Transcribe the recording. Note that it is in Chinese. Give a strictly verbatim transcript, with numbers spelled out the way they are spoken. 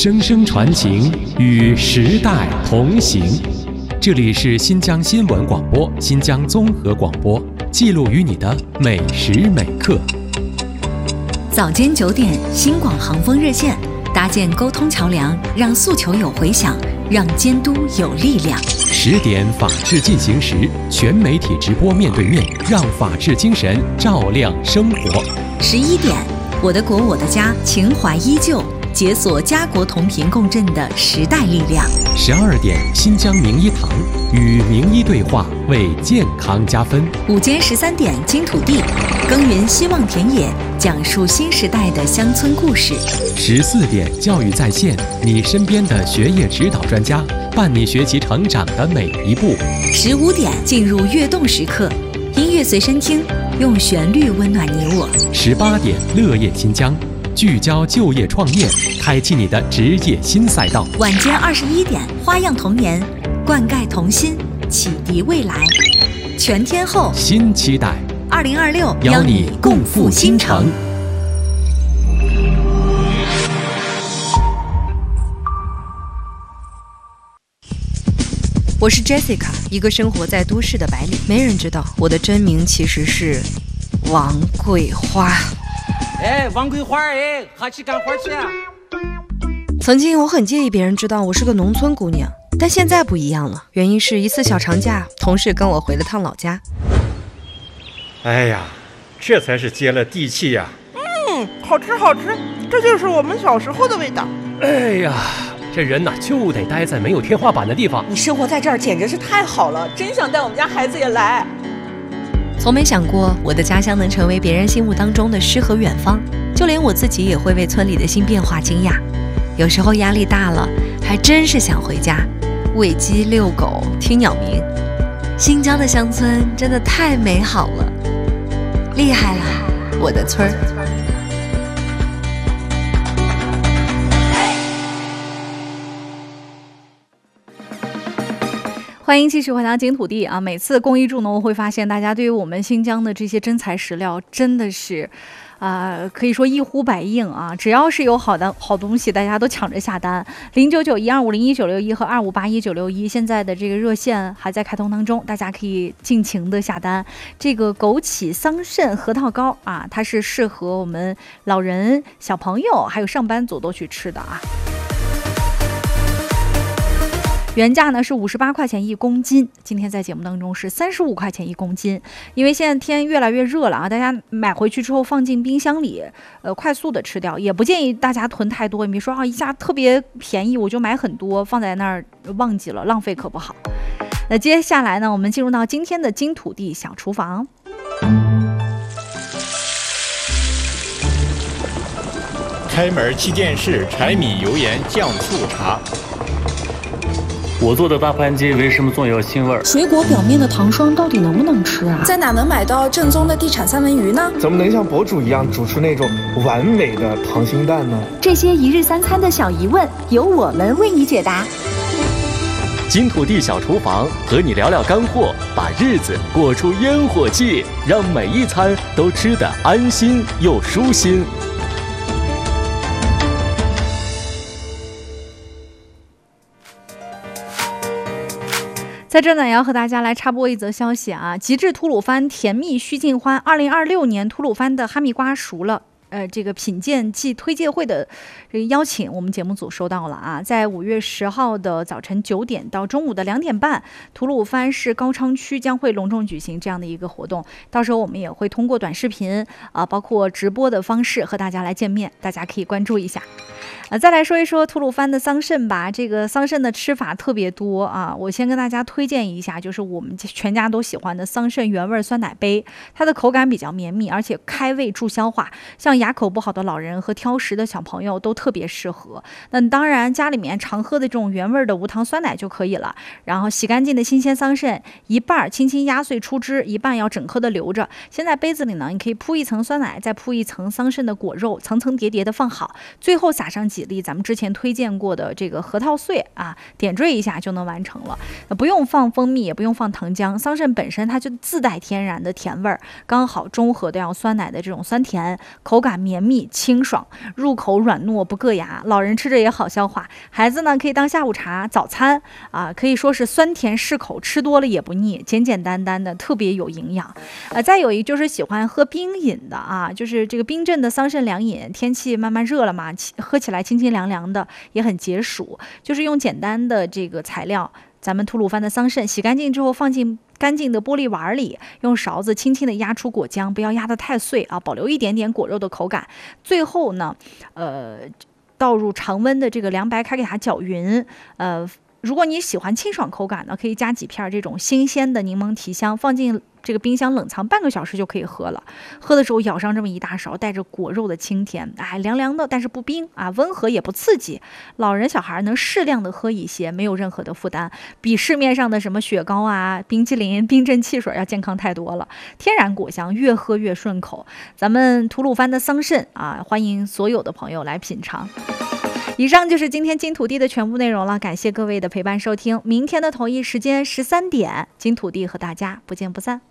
声声传情，与时代同行。这里是新疆新闻广播、新疆综合广播，记录于你的每时每刻。 早间九点，新广航风热线，搭建沟通桥梁，让诉求有回响，让监督有力量。 十点，法治进行时，全媒体直播面对面，让法治精神照亮生活。 十一点，我的国我的家，情怀依旧，解锁家国同频共振的时代力量。 十二点，新疆名医堂，与名医对话，为健康加分。 午间十三点，金土地，耕耘希望田野，讲述新时代的乡村故事。 十四点，教育在线，你身边的学业指导专家，伴你学习成长的每一步。 十五点，进入跃动时刻，音乐随身听，用旋律温暖你我。 十八点，乐业新疆，聚焦就业创业，开启你的职业新赛道。 晚间二十一点，花样童年，灌溉童心，启迪未来。全天候新期待， 二零二六邀你共赴新城。 我是 Jessica， 一个生活在都市的白领。没人知道我的真名其实是王桂花。 哎，王桂花，哎，哈去干活去啊！ 曾经我很介意别人知道我是个农村姑娘，但现在不一样了。原因是一次小长假，同事跟我回了趟老家。 哎呀，这才是接了地气呀！ 嗯，好吃好吃，这就是我们小时候的味道。 哎呀，这人呐就得待在没有天花板的地方。 你生活在这儿简直是太好了，真想带我们家孩子也来。 从没想过我的家乡能成为别人心目当中的诗和远方，就连我自己也会为村里的新变化惊讶。有时候压力大了，还真是想回家，喂鸡遛狗听鸟鸣。新疆的乡村真的太美好了，厉害了我的村儿。 欢迎继续回到金土地啊！每次公益助农，我会发现大家对于我们新疆的这些真材实料，真的是，啊、呃，可以说一呼百应啊！只要是有好的好东西，大家都抢着下单。零九九一二五零一九六一和二五八一九六一，现在的这个热线还在开通当中，大家可以尽情的下单。这个枸杞桑葚核桃糕啊，它是适合我们老人、小朋友还有上班族都去吃的啊。原价呢是五十八块钱一公斤，今天在节目当中是三十五块钱一公斤。因为现在天越来越热了啊，大家买回去之后放进冰箱里，呃，快速的吃掉，也不建议大家囤太多。你别说啊，一下特别便宜，我就买很多放在那儿忘记了，浪费可不好。那接下来呢，我们进入到今天的金土地小厨房。 开门七件事：柴米油盐酱醋茶。 我做的大盘鸡为什么总有腥味儿？ 水果表面的糖霜到底能不能吃啊？ 在哪能买到正宗的地产三文鱼呢？ 怎么能像博主一样煮出那种完美的溏心蛋呢？ 这些一日三餐的小疑问，由我们为你解答。 金土地小厨房和你聊聊干货，把日子过出烟火气，让每一餐都吃得安心又舒心。 在这呢，也要和大家来插播一则消息啊！极致吐鲁番甜蜜须尽欢，二零二六年吐鲁番的哈密瓜熟了。呃，这个品鉴暨推介会的这个邀请，我们节目组收到了啊，在五月十号的早晨九点到中午的两点半，吐鲁番市高昌区将会隆重举行这样的一个活动。到时候我们也会通过短视频啊、呃，包括直播的方式和大家来见面，大家可以关注一下。啊，再来说一说吐鲁番的桑葚吧。这个桑葚的吃法特别多啊，我先跟大家推荐一下，就是我们全家都喜欢的桑葚原味酸奶杯。它的口感比较绵密，而且开胃助消化，像牙口不好的老人和挑食的小朋友都特别适合。那当然，家里面常喝的这种原味的无糖酸奶就可以了。然后洗干净的新鲜桑葚，一半轻轻压碎出汁，一半要整颗的留着。先在杯子里呢，你可以铺一层酸奶，再铺一层桑葚的果肉，层层叠叠的放好，最后撒上几几粒咱们之前推荐过的这个核桃碎啊，点缀一下就能完成了。不用放蜂蜜，也不用放糖浆，桑葚本身它就自带天然的甜味儿，刚好中和掉酸奶的这种酸甜，口感绵密清爽，入口软糯不硌牙，老人吃着也好消化，孩子呢可以当下午茶、早餐啊，可以说是酸甜适口，吃多了也不腻，简简单单的特别有营养。呃，再有一就是喜欢喝冰饮的啊，就是这个冰镇的桑葚凉饮，天气慢慢热了嘛，喝起来清清凉凉的，也很解暑。就是用简单的这个材料，咱们吐鲁番的桑葚洗干净之后放进干净的玻璃碗里，用勺子轻轻的压出果浆，不要压得太碎啊，保留一点点果肉的口感。最后呢，呃，倒入常温的这个凉白开给它搅匀，呃。如果你喜欢清爽口感呢，可以加几片这种新鲜的柠檬提香，放进这个冰箱冷藏半个小时就可以喝了。喝的时候舀上这么一大勺，带着果肉的清甜，哎，凉凉的，但是不冰啊，温和也不刺激。老人小孩能适量的喝一些，没有任何的负担，比市面上的什么雪糕啊、冰淇淋、冰镇汽水要健康太多了。天然果香，越喝越顺口。咱们吐鲁番的桑葚啊，欢迎所有的朋友来品尝。以上就是今天金土地的全部内容了，感谢各位的陪伴收听。明天的同一时间十三点，金土地和大家不见不散。